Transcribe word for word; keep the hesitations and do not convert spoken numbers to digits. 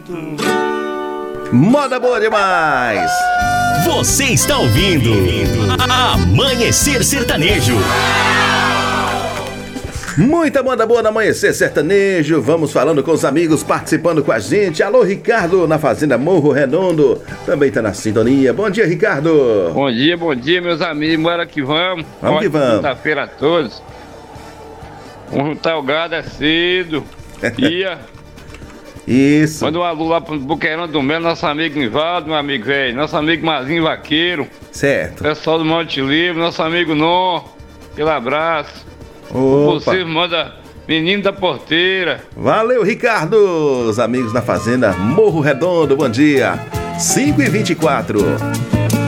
Moda boa demais! Você está ouvindo Amanhecer Sertanejo. Muita moda boa no Amanhecer Sertanejo. Vamos falando com os amigos participando com a gente. Alô, Ricardo, na Fazenda Morro Redondo. Também tá na sintonia. Bom dia, Ricardo. Bom dia, bom dia, meus amigos. Bora que vamos. Vamos que vamos. Quinta-feira a todos. Vamos juntar o gado é cedo. Ia. Isso. Manda um alô lá pro Boqueirão do Melo, nosso amigo Nivaldo, meu amigo velho. Nosso amigo Mazinho Vaqueiro. Certo. Pessoal do Monte Livre, nosso amigo Non. Aquele abraço. Opa. Você manda Menino da Porteira. Valeu, Ricardo. Os amigos na Fazenda Morro Redondo, bom dia. cinco e vinte e quatro.